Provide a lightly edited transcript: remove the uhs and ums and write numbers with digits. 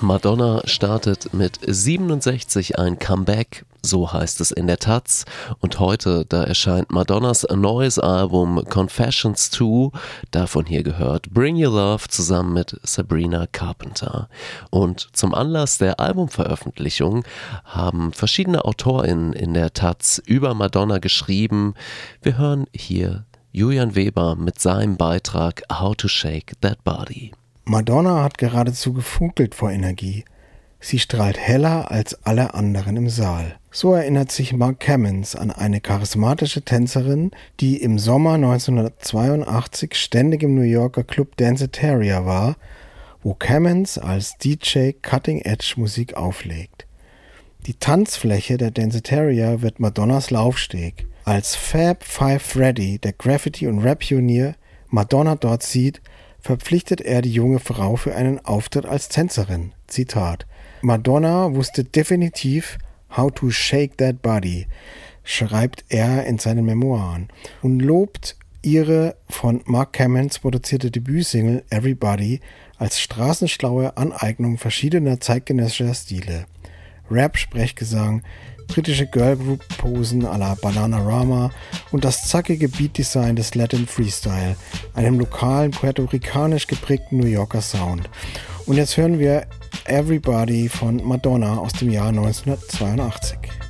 Madonna startet mit 67 ein Comeback, so heißt es in der Taz. Und heute, da erscheint Madonnas neues Album Confessions 2, davon hier gehört Bring Your Love zusammen mit Sabrina Carpenter. Und zum Anlass der Albumveröffentlichung haben verschiedene AutorInnen in der Taz über Madonna geschrieben. Wir hören hier Julian Weber mit seinem Beitrag How to Shake That Body. Madonna hat geradezu gefunkelt vor Energie. Sie strahlt heller als alle anderen im Saal. So erinnert sich Mark Cammons an eine charismatische Tänzerin, die im Sommer 1982 ständig im New Yorker Club Danceteria war, wo Cammons als DJ Cutting-Edge-Musik auflegt. Die Tanzfläche der Danceteria wird Madonnas Laufsteg. Als Fab Five Freddy, der Graffiti- und Rap-Pionier, Madonna dort sieht, verpflichtet er die junge Frau für einen Auftritt als Tänzerin. Zitat: Madonna wusste definitiv, how to shake that body, schreibt er in seinen Memoiren und lobt ihre von Mark Cammons produzierte Debütsingle Everybody als straßenschlaue Aneignung verschiedener zeitgenössischer Stile. Rap, Sprechgesang, britische Girlgroup-Posen à la Bananarama und das zackige Beatdesign des Latin Freestyle, einem lokalen, puerto-ricanisch geprägten New Yorker Sound. Und jetzt hören wir Everybody von Madonna aus dem Jahr 1982.